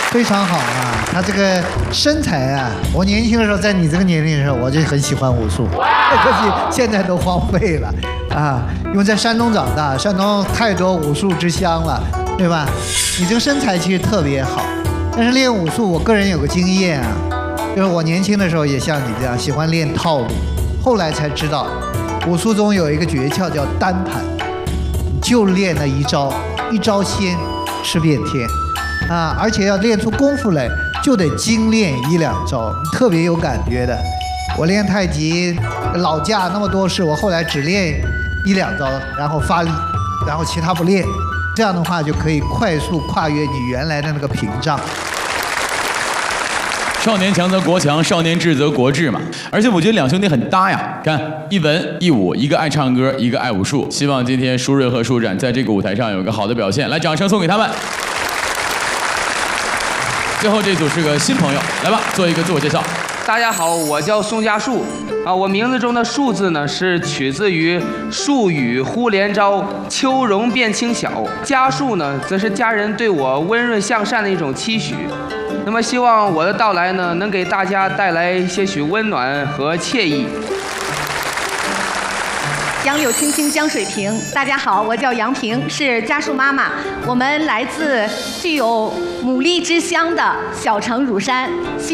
非常好啊！他这个身材啊，我年轻的时候，在你这个年龄的时候，我就很喜欢武术，可惜现在都荒废了啊！因为在山东长大，山东太多武术之乡了，对吧？你这个身材其实特别好，但是练武术，我个人有个经验啊，就是我年轻的时候也像你这样喜欢练套路，后来才知道，武术中有一个诀窍叫单盘，就练那一招，一招鲜，吃遍天。啊，而且要练出功夫来，就得精练1、2招，特别有感觉的。我练太极，老架那么多式，我后来只练1、2招，然后发力，然后其他不练。这样的话就可以快速跨越你原来的那个屏障。 少年强则国强，少年智则国智嘛。而且我觉得两兄弟很搭呀，看一文一武，一个爱唱歌，一个爱武术。希望今天舒瑞和舒展在这个舞台上有个好的表现，来，掌声送给他们。最后这组是个新朋友，来吧，做一个自我介绍。 大家好，我叫宋家树啊，我名字中的树字呢是取自于树雨忽连朝，秋容变清晓。家树呢，则是家人对我温润向善的一种期许。那么希望我的到来呢，能给大家带来些许温暖和惬意。 杨柳青青江水平。大家好，我叫杨平，是家树妈妈。我们来自具有牡蛎之乡的小城乳山。